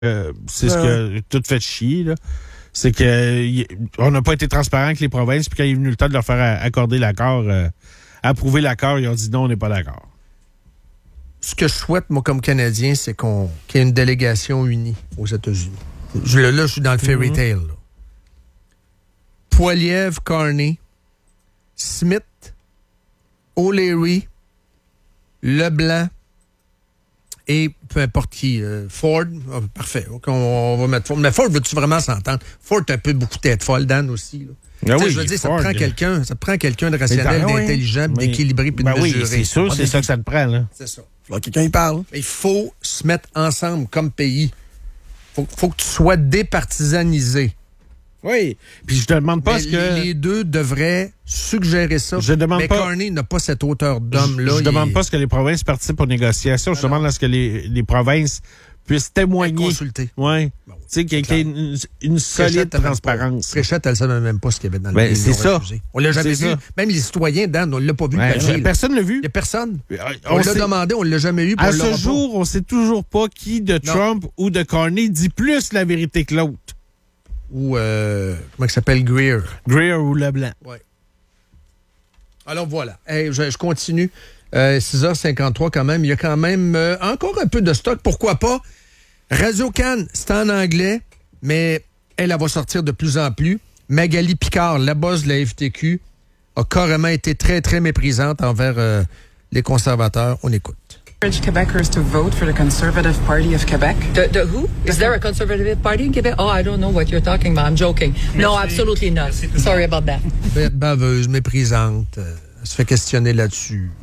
c'est ce que tout fait chier, là. C'est que on n'a pas été transparent avec les provinces, puis quand il est venu le temps de leur faire accorder l'accord, approuver l'accord, ils ont dit non, on n'est pas d'accord. Ce que je souhaite, moi, comme Canadien, c'est qu'il y ait une délégation unie aux États-Unis. Là, je suis dans le fairy tale. Là. Poilievre, Carney, Smith, O'Leary, Leblanc et peu importe qui. Ford. Oh, parfait. On va mettre Ford. Mais Ford, veux-tu vraiment s'entendre? Ford, t'as un peu beaucoup tête folle, Dan aussi. Là. Ben oui, je veux dire, Ford, ça prend quelqu'un de rationnel, d'intelligent, d'équilibré puis de mesuré. Oui, c'est sûr, c'est ça que ça te prend. Là. C'est ça. Là, quelqu'un y parle. Il faut se mettre ensemble comme pays. Faut que tu sois départisanisé. Oui. Puis je te demande pas les deux devraient suggérer ça. Mais Carney n'a pas cette hauteur d'homme-là. Je demande pas ce que les provinces participent aux négociations. Je demande à ce que les provinces puissent témoigner. Consulter. Oui. Tu sais, qu'il y ait une solide transparence. Fréchette, elle ne savait même pas ce qu'il y avait dans le pays. C'est ça. On l'a jamais vu. Même les citoyens, Dan, on ne l'a pas vu. Personne ne l'a vu. Il n'y a personne. On l'a demandé, on ne l'a jamais eu. À ce jour, on ne sait toujours pas qui de Trump ou de Carney dit plus la vérité que l'autre. Ou, comment il s'appelle, Greer. Greer ou Leblanc. Oui. Alors voilà. Hey, je continue. 6h53 quand même. Il y a quand même encore un peu de stock. Pourquoi pas? Radio-Can, c'est en anglais, mais elle va sortir de plus en plus. Magali Picard, la boss de la FTQ, a carrément été très, très méprisante envers les conservateurs. On écoute. Encourage Quebecers to vote for the Conservative Party of Quebec. The who? Is there a Conservative Party in Quebec? Oh, I don't know what you're talking about. I'm joking. No, absolutely not. Sorry about that. Baveuse, méprisante, elle se fait questionner là-dessus.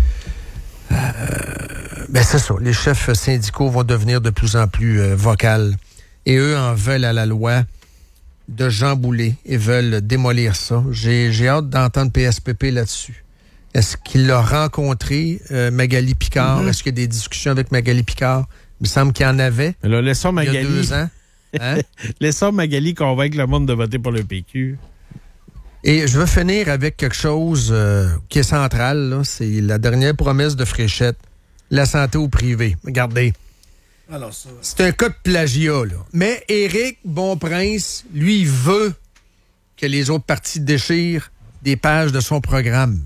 C'est ça. Les chefs syndicaux vont devenir de plus en plus vocales. Et eux en veulent à la loi de Jean Boulet et veulent démolir ça. J'ai hâte d'entendre PSPP là-dessus. Est-ce qu'il a rencontré Magali Picard? Est-ce qu'il y a des discussions avec Magali Picard? Il me semble qu'il y en avait. Alors, laissons Magali. Il y a 2 ans. Hein? Laissons Magali convaincre le monde de voter pour le PQ. Et je veux finir avec quelque chose qui est central. Là. C'est la dernière promesse de Fréchette. La santé au privé. Regardez. Alors ça... C'est un cas de plagiat, là. Mais Éric Bonprince, lui, il veut que les autres partis déchirent des pages de son programme.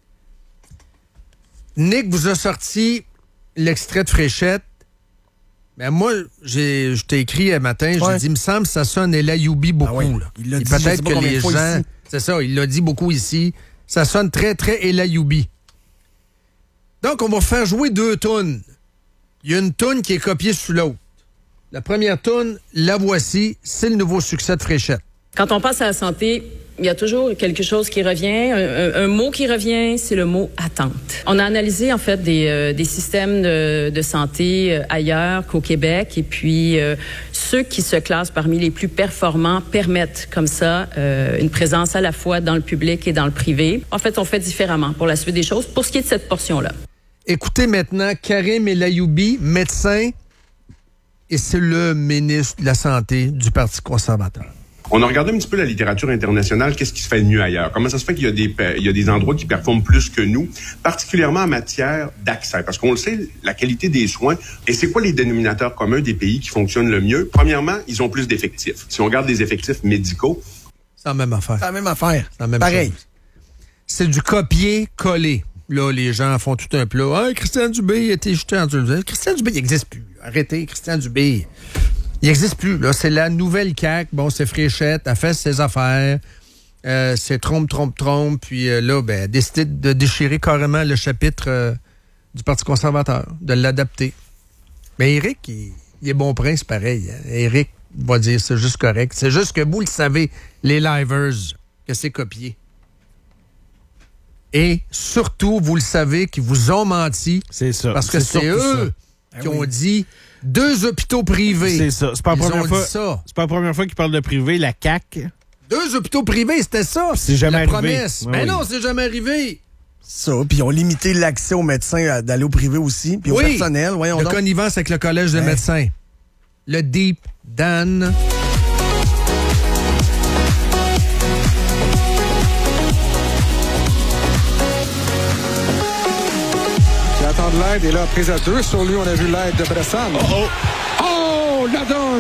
Nick vous a sorti l'extrait de Fréchette. Ben moi, je t'ai écrit un matin, j'ai dit, il me semble que ça sonne El Ayoubi beaucoup. Ah oui. Là. Il l'a dit, peut-être que les gens... Ici. C'est ça, il l'a dit beaucoup ici. Ça sonne très, très El Ayoubi. Donc, on va faire jouer 2 tunes. Il y a une tune qui est copiée sur l'autre. La première tune, la voici, c'est le nouveau succès de Fréchette. Quand on passe à la santé, il y a toujours quelque chose qui revient, un mot qui revient, c'est le mot attente. On a analysé en fait des systèmes de santé ailleurs qu'au Québec et puis ceux qui se classent parmi les plus performants permettent comme ça une présence à la fois dans le public et dans le privé. En fait, on fait différemment pour la suite des choses pour ce qui est de cette portion-là. Écoutez maintenant Karim El Ayoubi, médecin, et c'est le ministre de la Santé du Parti conservateur. On a regardé un petit peu la littérature internationale, qu'est-ce qui se fait de mieux ailleurs? Comment ça se fait qu'il y a des endroits qui performent plus que nous, particulièrement en matière d'accès? Parce qu'on le sait, la qualité des soins. Et c'est quoi les dénominateurs communs des pays qui fonctionnent le mieux? Premièrement, ils ont plus d'effectifs. Si on regarde les effectifs médicaux... C'est la même affaire. C'est la même affaire. C'est la même Pareil. chose. C'est du copier-coller. Là, les gens font tout un plat. Ah, Christian Dubé a été jeté en dessous. Christian Dubé, il n'existe plus. Arrêtez, Christian Dubé. Il n'existe plus. Là, c'est la nouvelle CAQ. Bon, c'est Fréchette. Elle fait ses affaires. C'est trompe. Puis là, elle a décidé de déchirer carrément le chapitre du Parti conservateur, de l'adapter. Mais Éric, il est bon prince pareil. Hein? Éric va dire c'est juste correct. C'est juste que vous le savez, les livers, que c'est copié. Et surtout, vous le savez, qu'ils vous ont menti. C'est ça. Parce que c'est eux qui ont dit 2 hôpitaux privés. C'est ça. C'est pas la première fois. Ça. C'est pas la première fois qu'ils parlent de privé, la CAQ. 2 hôpitaux privés, c'était ça. C'est jamais la arrivé. Promesse. Oui. Mais non, c'est jamais arrivé. Ça, puis ils ont limité l'accès aux médecins d'aller au privé aussi, puis au personnel. Voyons le donc. connivence avec le Collège des médecins. Le Deep Dan. Attendre l'aide et là, prise à 2 sur lui, on a vu l'aide de Bressan. Oh! la donne.